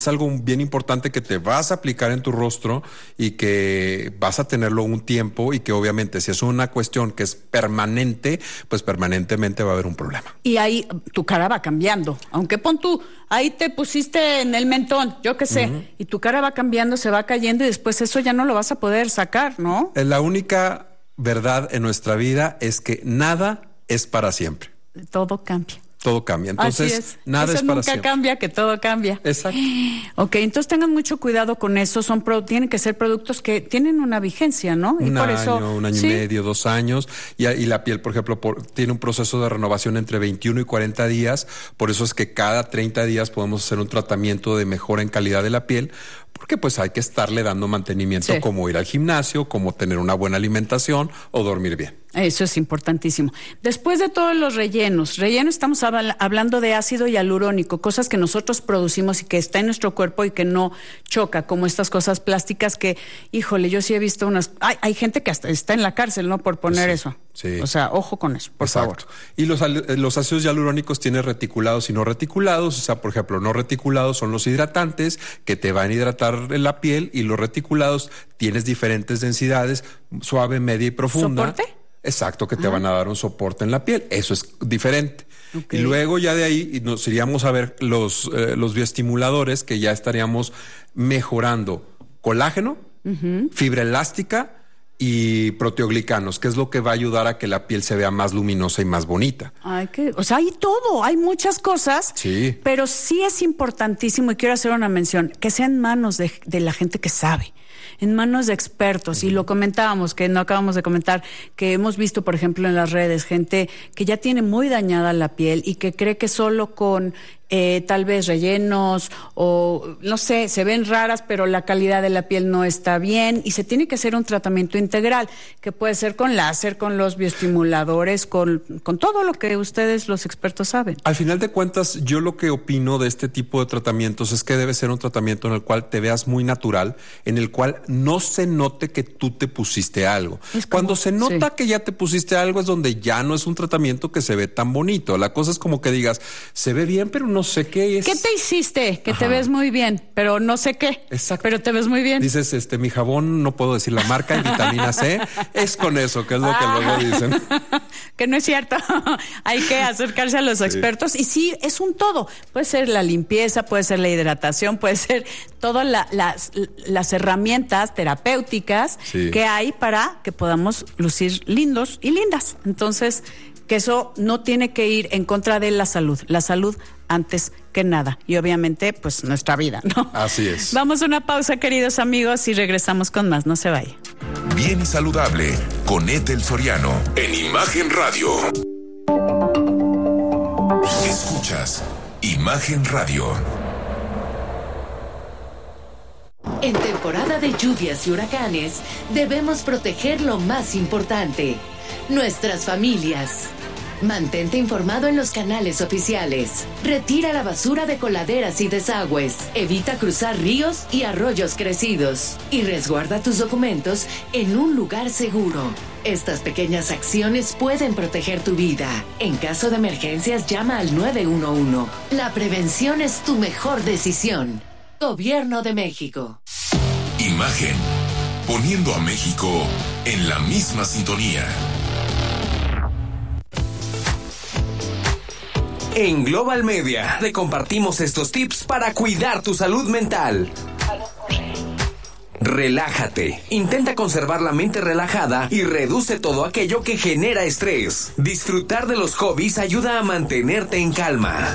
Es algo bien importante que te vas a aplicar en tu rostro y que vas a tenerlo un tiempo y que obviamente si es una cuestión que es permanente, pues permanentemente va a haber un problema. Y ahí tu cara va cambiando. Aunque pon tú, ahí te pusiste en el mentón, yo qué sé, y tu cara va cambiando, se va cayendo y después eso ya no lo vas a poder sacar, ¿no? La única verdad en nuestra vida es que nada es para siempre. Todo cambia. Todo cambia. Entonces, nada es para siempre. Nunca cambia, que todo cambia. Exacto. Ok, entonces tengan mucho cuidado con eso. Tienen que ser productos que tienen una vigencia, ¿no? Un año y medio, 2 años. Y la piel, por ejemplo, tiene un proceso de renovación entre 21 y 40 días. Por eso es que cada 30 días podemos hacer un tratamiento de mejora en calidad de la piel. Porque pues hay que estarle dando mantenimiento, como ir al gimnasio, como tener una buena alimentación o dormir bien. Eso es importantísimo. Después de todos los rellenos estamos hablando de ácido hialurónico, cosas que nosotros producimos y que está en nuestro cuerpo y que no choca, como estas cosas plásticas que, híjole, yo sí he visto unas... Hay gente que hasta está en la cárcel, ¿no? Por poner eso. Sí. O sea, ojo con eso, por favor. Y los ácidos hialurónicos tienen reticulados y no reticulados. O sea, por ejemplo, no reticulados son los hidratantes que te van a hidratar la piel, y los reticulados tienes diferentes densidades, suave, media y profunda. ¿Soporte? Exacto, que te van a dar un soporte en la piel. Eso es diferente. Okay. Y luego ya de ahí nos iríamos a ver los bioestimuladores, que ya estaríamos mejorando colágeno, fibra elástica y proteoglicanos, que es lo que va a ayudar a que la piel se vea más luminosa y más bonita. O sea, hay todo, hay muchas cosas, sí, pero sí es importantísimo, y quiero hacer una mención, que sea en manos de la gente que sabe, en manos de expertos. Y lo comentábamos, que no acabamos de comentar, que hemos visto, por ejemplo, en las redes, gente que ya tiene muy dañada la piel y que cree que solo con tal vez rellenos o no sé, se ven raras, pero la calidad de la piel no está bien y se tiene que hacer un tratamiento integral, que puede ser con láser, con los bioestimuladores, con todo lo que ustedes, los expertos, saben. Al final de cuentas, yo lo que opino de este tipo de tratamientos es que debe ser un tratamiento en el cual te veas muy natural, en el cual no se note que tú te pusiste algo. Cuando se nota que ya te pusiste algo es donde ya no es un tratamiento que se ve tan bonito. La cosa es como que digas, se ve bien, pero no sé qué es. ¿Qué te hiciste? Que te ves muy bien, pero no sé qué. Exacto. Pero te ves muy bien. Dices, mi jabón, no puedo decir la marca, en vitamina C, es con eso, que es lo que luego dicen. Que no es cierto. Hay que acercarse a los expertos. Y sí, es un todo. Puede ser la limpieza, puede ser la hidratación, puede ser todas las herramientas terapéuticas que hay para que podamos lucir lindos y lindas. Entonces, que eso no tiene que ir en contra de la salud. La salud antes que nada. Y obviamente, pues, nuestra vida, ¿no? Así es. Vamos a una pausa, queridos amigos, y regresamos con más. No se vaya. Bien y saludable con Ethel Soriano en Imagen Radio. Escuchas Imagen Radio. En temporada de lluvias y huracanes, debemos proteger lo más importante, nuestras familias. Mantente informado en los canales oficiales. Retira la basura de coladeras y desagües. Evita cruzar ríos y arroyos crecidos. Y resguarda tus documentos en un lugar seguro. Estas pequeñas acciones pueden proteger tu vida. En caso de emergencias, llama al 911. La prevención es tu mejor decisión. Gobierno de México. Imagen. Poniendo a México en la misma sintonía. En Global Media te compartimos estos tips para cuidar tu salud mental. Relájate. Intenta conservar la mente relajada y reduce todo aquello que genera estrés. Disfrutar de los hobbies ayuda a mantenerte en calma.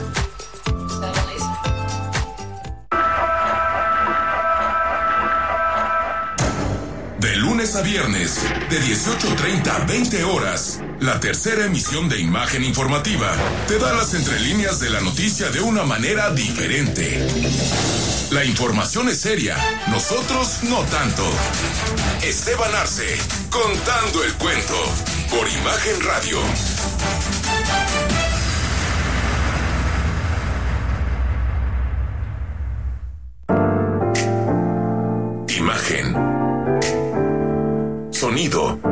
De lunes a viernes, de 18:30 a 20 horas, la tercera emisión de Imagen Informativa te da las entrelíneas de la noticia de una manera diferente. La información es seria, nosotros no tanto. Esteban Arce, contando el cuento, por Imagen Radio. Imagen. Sonido.